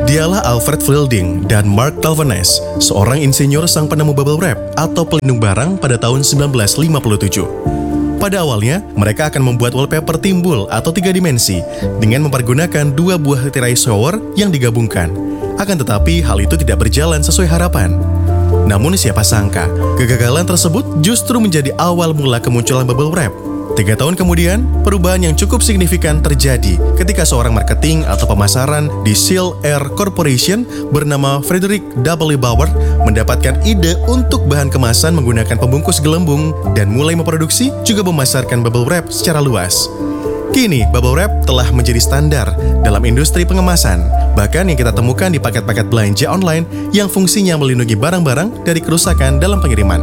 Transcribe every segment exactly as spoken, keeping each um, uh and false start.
Dialah Alfred Fielding dan Mark Talvanes, seorang insinyur sang penemu bubble wrap atau pelindung barang pada tahun sembilan belas lima puluh tujuh. Pada awalnya, mereka akan membuat wallpaper timbul atau tiga dimensi dengan mempergunakan dua buah tirai shower yang digabungkan. Akan tetapi, hal itu tidak berjalan sesuai harapan. Namun siapa sangka, kegagalan tersebut justru menjadi awal mula kemunculan bubble wrap. Tiga tahun kemudian, perubahan yang cukup signifikan terjadi ketika seorang marketing atau pemasaran di Seal Air Corporation bernama Frederick W. Bauer mendapatkan ide untuk bahan kemasan menggunakan pembungkus gelembung dan mulai memproduksi juga memasarkan bubble wrap secara luas. Kini, bubble wrap telah menjadi standar dalam industri pengemasan, bahkan yang kita temukan di paket-paket belanja online yang fungsinya melindungi barang-barang dari kerusakan dalam pengiriman.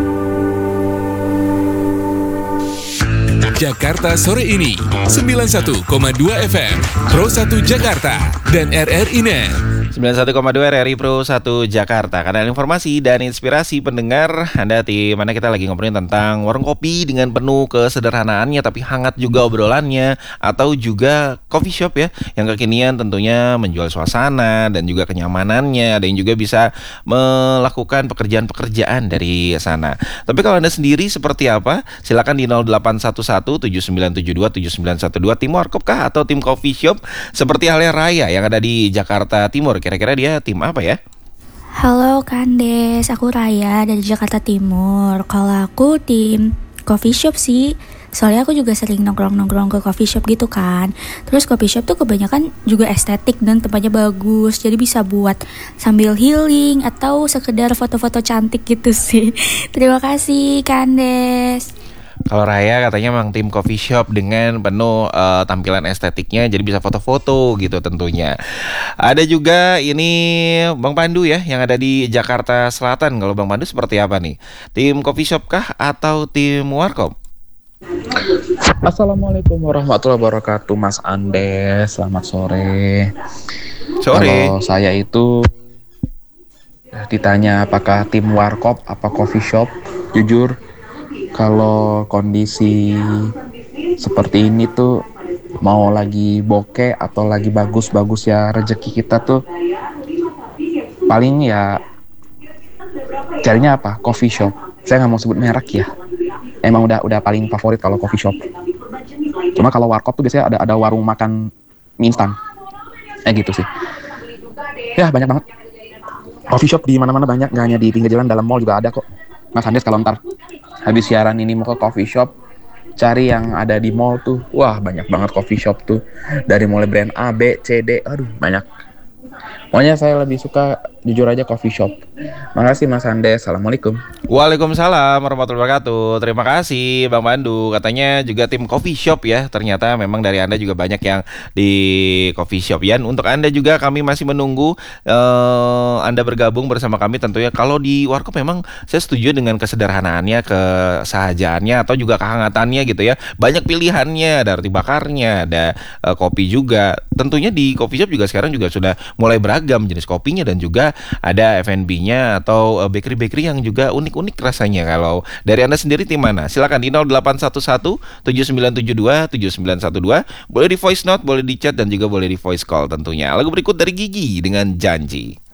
Jakarta sore ini sembilan puluh satu koma dua F M Pro satu Jakarta dan R R I Net. sembilan puluh satu koma dua R R I Pro satu Jakarta. Kanal informasi dan inspirasi pendengar. Anda di mana kita lagi ngobrolin tentang warung kopi dengan penuh kesederhanaannya tapi hangat juga obrolannya, atau juga coffee shop ya yang kekinian tentunya menjual suasana dan juga kenyamanannya. Ada yang juga bisa melakukan pekerjaan-pekerjaan dari sana. Tapi kalau Anda sendiri seperti apa? Silakan di nol delapan satu satu tujuh sembilan tujuh dua tujuh sembilan satu dua. Tim warkop kah atau tim coffee shop? Seperti halnya Raya yang ada di Jakarta Timur. Kira-kira dia tim apa ya? Halo Kandes, aku Raya dari Jakarta Timur. Kalau aku tim coffee shop sih. Soalnya aku juga sering nongkrong-nongkrong ke coffee shop gitu kan. Terus coffee shop tuh kebanyakan juga estetik dan tempatnya bagus. Jadi bisa buat sambil healing atau sekedar foto-foto cantik gitu sih. Terima kasih Kandes. Kalau Raya katanya memang tim coffee shop dengan penuh uh, tampilan estetiknya, jadi bisa foto-foto gitu tentunya. Ada juga ini Bang Pandu ya yang ada di Jakarta Selatan. Kalau Bang Pandu seperti apa nih? Tim coffee shop kah atau tim warkop? Assalamualaikum warahmatullahi wabarakatuh, Mas Andes. Selamat sore. Sore. Kalau saya itu ditanya apakah tim warkop apa coffee shop, jujur kalau kondisi seperti ini tuh mau lagi bokeh atau lagi bagus-bagus ya rezeki kita tuh paling ya carinya apa? Coffee shop. Saya nggak mau sebut merek ya. Emang udah udah paling favorit kalau coffee shop. Cuma kalau warkop tuh biasanya ada ada warung makan mie instan. Eh gitu sih. Ya banyak banget. Coffee shop di mana-mana banyak, nggak hanya di pinggir jalan, dalam mall juga ada kok. Mas Andes kalau ntar habis siaran ini mau ke coffee shop, cari yang ada di mall tuh, wah banyak banget coffee shop tuh, dari mulai brand A, B, C, D, aduh banyak. Pokoknya saya lebih suka jujur aja coffee shop. Makasih Mas Andes, assalamualaikum. Waalaikumsalam warahmatullahi wabarakatuh. Terima kasih Bang Pandu. Katanya juga tim coffee shop ya. Ternyata memang dari Anda juga banyak yang di coffee shop ya. Untuk Anda juga kami masih menunggu uh, Anda bergabung bersama kami tentunya. Kalau di warkop memang saya setuju dengan kesederhanaannya, kesahajaannya atau juga kehangatannya gitu ya. Banyak pilihannya, ada roti bakarnya, ada uh, kopi juga. Tentunya di coffee shop juga sekarang juga sudah mulai beragam jenis kopinya dan juga ada F and B-nya atau bakery-bakery yang juga unik-unik rasanya. Kalau dari Anda sendiri tim mana? Silakan di nol delapan satu satu tujuh sembilan tujuh dua tujuh sembilan satu dua. Boleh di voice note, boleh di chat dan juga boleh di voice call tentunya. Lagu berikut dari Gigi dengan Janji.